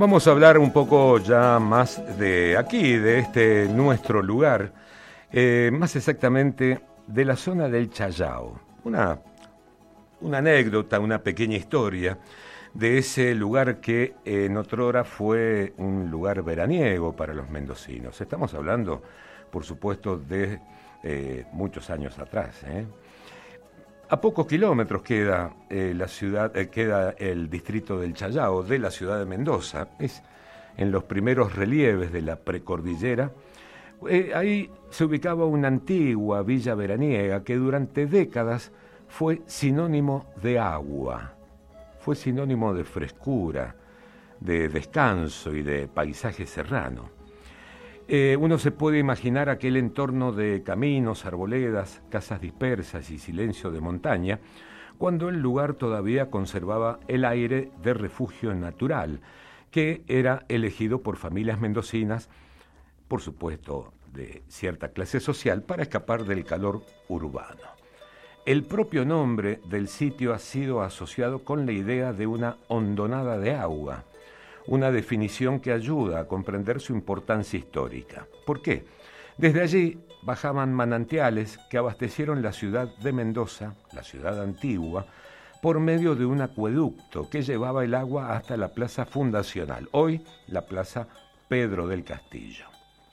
Vamos a hablar un poco ya más de aquí, de este nuestro lugar, más exactamente de la zona del Challao. Una anécdota, una pequeña historia de ese lugar que en otrora fue un lugar veraniego para los mendocinos. Estamos hablando, por supuesto, de muchos años atrás. A pocos kilómetros queda la ciudad, queda el distrito del Challao de la ciudad de Mendoza. Es en los primeros relieves de la precordillera. Ahí se ubicaba una antigua villa veraniega que durante décadas fue sinónimo de agua, fue sinónimo de frescura, de descanso y de paisaje serrano. Uno se puede imaginar aquel entorno de caminos, arboledas, casas dispersas y silencio de montaña, cuando el lugar todavía conservaba el aire de refugio natural, que era elegido por familias mendocinas, por supuesto de cierta clase social, para escapar del calor urbano. El propio nombre del sitio ha sido asociado con la idea de una hondonada de agua, una definición que ayuda a comprender su importancia histórica. ¿Por qué? Desde allí bajaban manantiales que abastecieron la ciudad de Mendoza, la ciudad antigua, por medio de un acueducto que llevaba el agua hasta la plaza fundacional, hoy la plaza Pedro del Castillo.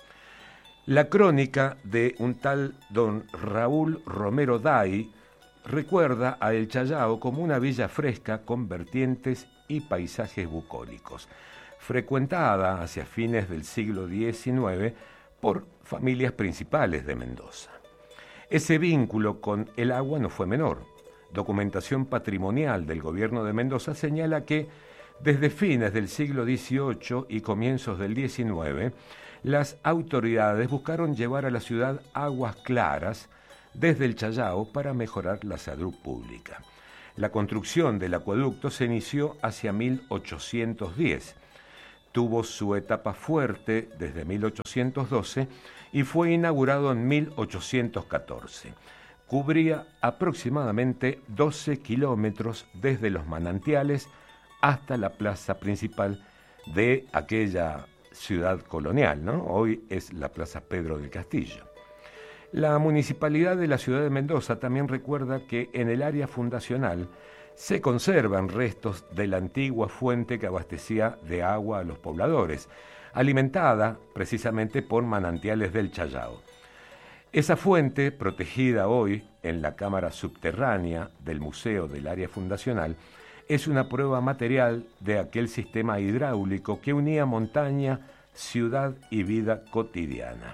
La crónica de un tal don Raúl Romero Day recuerda a El Challao como una villa fresca con vertientes y paisajes bucólicos, frecuentada hacia fines del siglo XIX por familias principales de Mendoza. Ese vínculo con el agua no fue menor. Documentación patrimonial del gobierno de Mendoza señala que desde fines del siglo XVIII y comienzos del XIX, las autoridades buscaron llevar a la ciudad aguas claras desde el Challao para mejorar la salud pública. La construcción del acueducto se inició hacia 1810. Tuvo su etapa fuerte desde 1812 y fue inaugurado en 1814. Cubría aproximadamente 12 kilómetros desde los manantiales hasta la plaza principal de aquella ciudad colonial, ¿no? Hoy es la Plaza Pedro del Castillo. La municipalidad de la ciudad de Mendoza también recuerda que en el área fundacional se conservan restos de la antigua fuente que abastecía de agua a los pobladores, alimentada precisamente por manantiales del Challao. Esa fuente, protegida hoy en la cámara subterránea del Museo del Área Fundacional, es una prueba material de aquel sistema hidráulico que unía montaña, ciudad y vida cotidiana.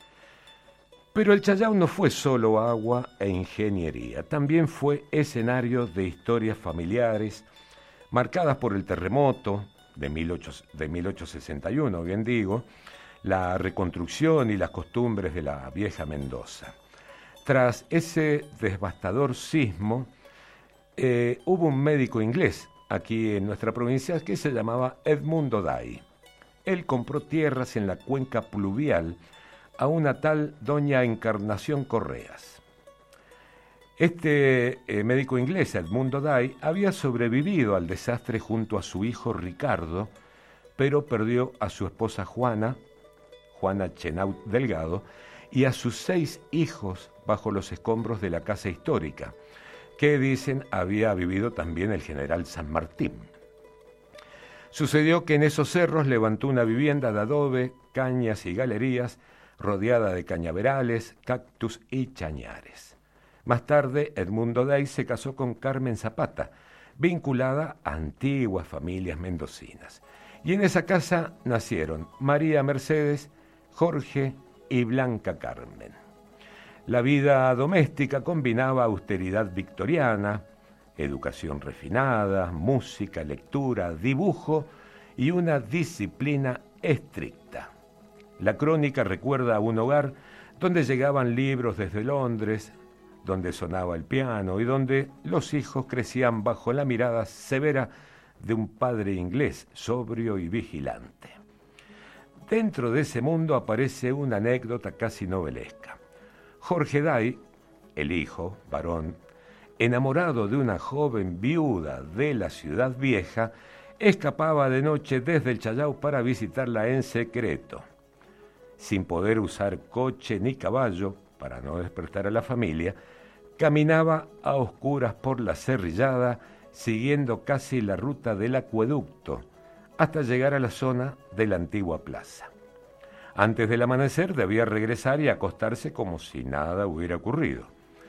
Pero el Challao no fue solo agua e ingeniería, también fue escenario de historias familiares marcadas por el terremoto de 1861, bien digo, la reconstrucción y las costumbres de la vieja Mendoza. Tras ese devastador sismo, hubo un médico inglés aquí en nuestra provincia que se llamaba Edmundo Day. Él compró tierras en la cuenca pluvial a una tal doña Encarnación Correas. Este médico inglés, Edmundo Day, había sobrevivido al desastre junto a su hijo Ricardo, pero perdió a su esposa Juana Chenaut Delgado, y a sus 6 hijos bajo los escombros de la casa histórica, que dicen había vivido también el general San Martín. Sucedió que en esos cerros levantó una vivienda de adobe, cañas y galerías, rodeada de cañaverales, cactus y chañares. Más tarde, Edmundo Day se casó con Carmen Zapata, vinculada a antiguas familias mendocinas. Y en esa casa nacieron María Mercedes, Jorge y Blanca Carmen. La vida doméstica combinaba austeridad victoriana, educación refinada, música, lectura, dibujo y una disciplina estricta. La crónica recuerda a un hogar donde llegaban libros desde Londres, donde sonaba el piano y donde los hijos crecían bajo la mirada severa de un padre inglés, sobrio y vigilante. Dentro de ese mundo aparece una anécdota casi novelesca. Jorge Day, el hijo, varón, enamorado de una joven viuda de la ciudad vieja, escapaba de noche desde el Challao para visitarla en secreto. Sin poder usar coche ni caballo, para no despertar a la familia, caminaba a oscuras por la Cerrillada, siguiendo casi la ruta del acueducto, hasta llegar a la zona de la antigua plaza. Antes del amanecer debía regresar y acostarse como si nada hubiera ocurrido.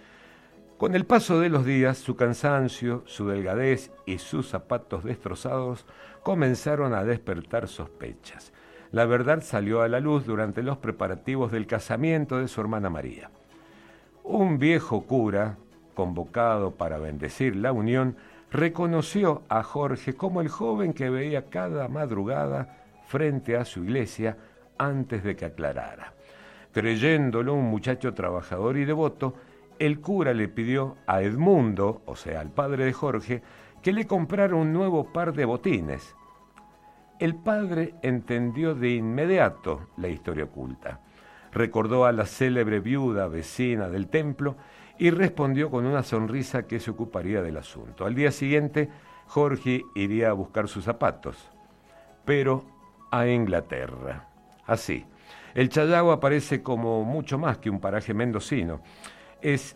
Con el paso de los días, su cansancio, su delgadez y sus zapatos destrozados comenzaron a despertar sospechas. La verdad salió a la luz durante los preparativos del casamiento de su hermana María. Un viejo cura, convocado para bendecir la unión, reconoció a Jorge como el joven que veía cada madrugada frente a su iglesia antes de que aclarara. Creyéndolo un muchacho trabajador y devoto, el cura le pidió a Edmundo, o sea, al padre de Jorge, que le comprara un nuevo par de botines. El padre entendió de inmediato la historia oculta. Recordó a la célebre viuda vecina del templo y respondió con una sonrisa que se ocuparía del asunto. Al día siguiente, Jorge iría a buscar sus zapatos, pero a Inglaterra. Así, el Challao aparece como mucho más que un paraje mendocino. Es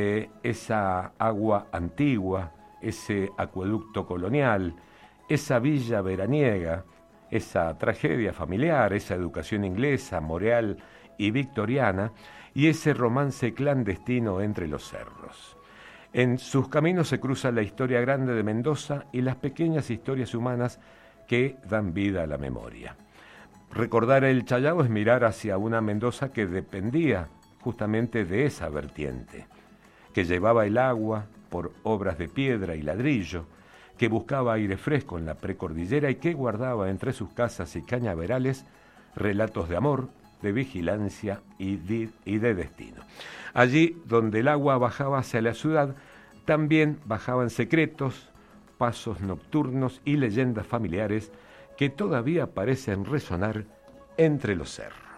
esa agua antigua, ese acueducto colonial, esa villa veraniega, esa tragedia familiar, esa educación inglesa, moreal y victoriana, y ese romance clandestino entre los cerros. En sus caminos se cruza la historia grande de Mendoza y las pequeñas historias humanas que dan vida a la memoria. Recordar el Challao es mirar hacia una Mendoza que dependía justamente de esa vertiente, que llevaba el agua por obras de piedra y ladrillo, que buscaba aire fresco en la precordillera y que guardaba entre sus casas y cañaverales relatos de amor, de vigilancia y de destino. Allí donde el agua bajaba hacia la ciudad, también bajaban secretos, pasos nocturnos y leyendas familiares que todavía parecen resonar entre los cerros.